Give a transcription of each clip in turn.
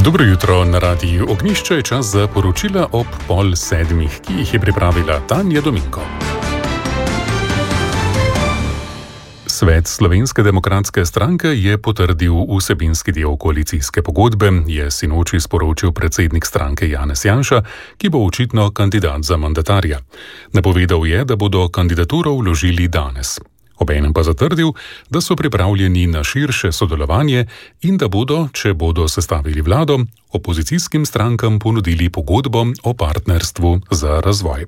Dobro jutro na radiju Ognjišče, je čas za poročila ob 6:30, ki jih je pripravila Tanja Dominko. Svet Slovenske demokratske stranke je potrdil vsebinski del koalicijske pogodbe, je sinoči sporočil predsednik stranke Janez Janša, ki bo očitno kandidat za mandatarja. Napovedal je, da bodo kandidaturo vložili danes. Obenem pa zatrdil, da so pripravljeni na širše sodelovanje in da bodo, če bodo sestavili vlado, opozicijskim strankam ponudili pogodbo o partnerstvu za razvoj.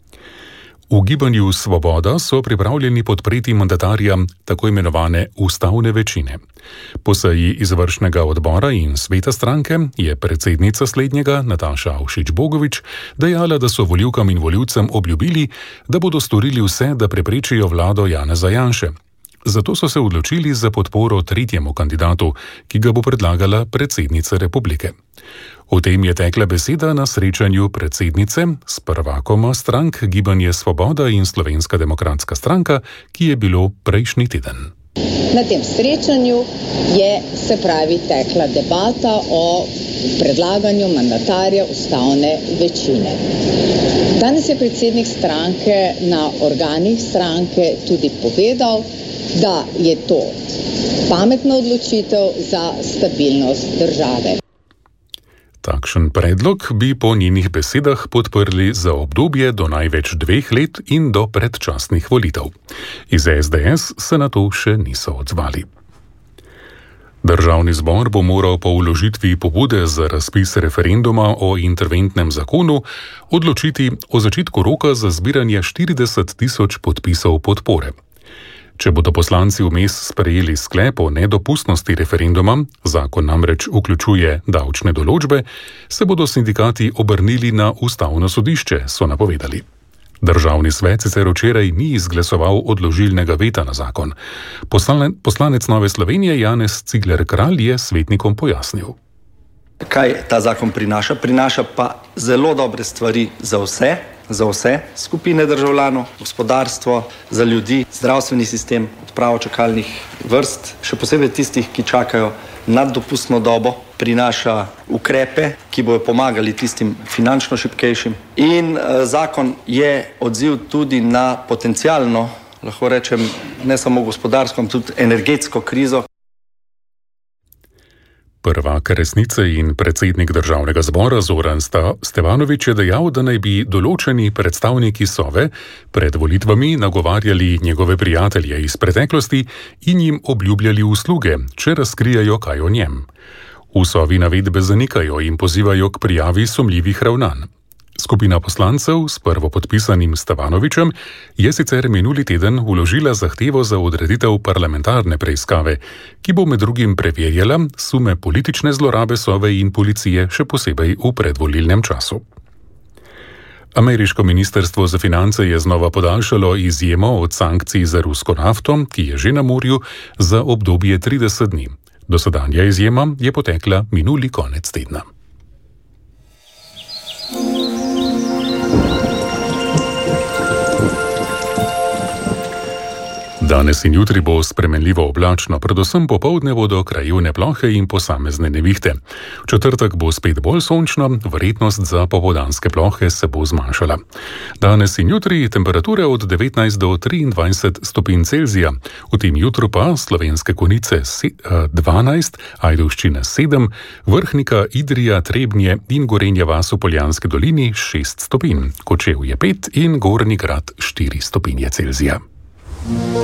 V Gibanju Svoboda so pripravljeni podpreti mandatarja tako imenovane ustavne večine. Po seji izvršnega odbora in sveta stranke je predsednica slednjega, Nataša Avšič-Bogovič, dejala, da so volivkam in volivcem obljubili, da bodo storili vse, da preprečijo vlado Janeza Janše. Zato so se odločili za podporo tretjemu kandidatu, ki ga bo predlagala predsednica republike. O tem je tekla beseda na srečanju predsednice s prvakoma strank Gibanje Svoboda in Slovenska demokratska stranka, ki je bilo prejšnji teden. Na tem srečanju je, tekla debata o predlaganju mandatarja ustavne večine. Danes je predsednik stranke na organih stranke tudi povedal, da je to pametna odločitev za stabilnost države. Takšen predlog bi po njenih besedah podprli za obdobje do največ 2 let in do predčasnih volitev. Iz SDS se na to še niso odzvali. Državni zbor bo moral po vložitvi pobude za razpis referenduma o interventnem zakonu odločiti o začetku roka za zbiranje 40 tisoč podpisov podpore. Če bodo poslanci vmes sprejeli sklep o nedopustnosti referenduma, zakon namreč vključuje davčne določbe, se bodo sindikati obrnili na ustavno sodišče, so napovedali. Državni svet sicer včeraj ni izglasoval odložilnega veta na zakon. Poslanec Nove Slovenije Janez Cigler Kralj je svetnikom pojasnil. Kaj ta zakon prinaša? Prinaša pa zelo dobre stvari za vse skupine državljanov, gospodarstvo, za ljudi, zdravstveni sistem, odpravo čakalnih vrst, še posebej tistih, ki čakajo nad dopustno dobo, prinaša ukrepe, ki bodo pomagali tistim finančno šibkejšim. In zakon je odziv tudi na potencialno, lahko rečem, ne samo gospodarsko, tudi energetsko krizo. Prvak resnice in predsednik državnega zbora Zoran Stevanović je dejal, da naj bi določeni predstavniki Sove pred volitvami nagovarjali njegove prijatelje iz preteklosti in jim obljubljali usluge, če razkrijajo kaj o njem. V Sovi navedbe zanikajo in pozivajo k prijavi sumljivih ravnanj. Skupina poslancev s prvopodpisanim Stevanovićem je sicer minuli teden vložila zahtevo za odreditev parlamentarne preiskave, ki bo med drugim preverjala sume politične zlorabe Sove in policije, še posebej v predvolilnem času. Ameriško ministrstvo za finance je znova podaljšalo izjemo od sankcij za rusko nafto, ki je že na morju, za obdobje 30 dni. Dosedanja izjema je potekla minuli konec tedna. Danes in jutri bo spremenljivo oblačno, predvsem popoldne bodo krajevne plohe in posamezne nevihte. V četrtek bo spet bolj sončno, verjetnost za popoldanske plohe se bo zmanjšala. Danes in jutri temperature od 19 do 23 stopinj Celzija, v tem jutru pa Slovenske Konjice 12, Ajdovščine 7, Vrhnika, Idrija, Trebnje in Gorenja vas v Poljanski dolini 6 stopinj, Kočevje 5 in Gornji Grad 4 stopinje Celzija.